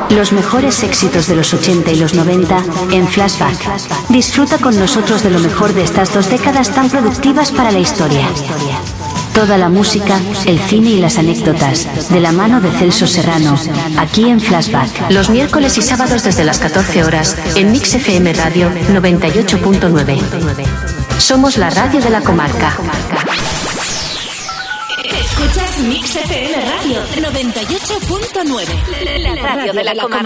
Los mejores éxitos de los 80 y los 90 en Flashback. Disfruta con nosotros de lo mejor de estas 2 décadas tan productivas para la historia. Toda la música, el cine y las anécdotas, de la mano de Celso Serrano, aquí en Flashback. Los miércoles y sábados desde las 14 horas, en Mix FM Radio 98.9. Somos la radio de la comarca. Escuchas Mix FM Radio 98.9. La radio de la comarca.